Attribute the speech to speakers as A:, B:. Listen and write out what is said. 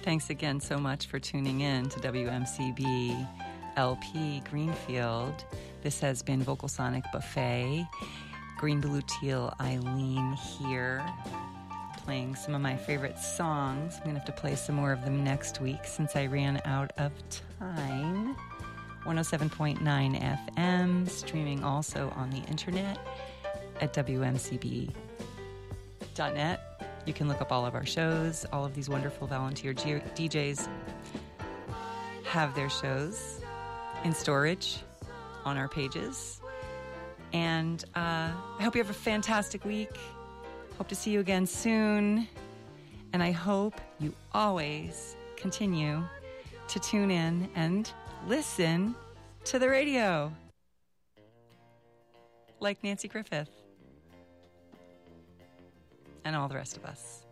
A: Thanks again so much for tuning in to WMCB LP Greenfield. This has been Vocal Sonic Buffet. Green Blue Teal Eileen here, playing some of my favorite songs. I'm going to have to play some more of them next week since I ran out of time. 107.9 FM, streaming also on the internet at WMCB.net. You can look up all of our shows. All of these wonderful volunteer DJs have their shows in storage on our pages. And I hope you have a fantastic week. Hope to see you again soon. And I hope you always continue to tune in and listen to the radio. Like Nanci Griffith. And all the rest of us.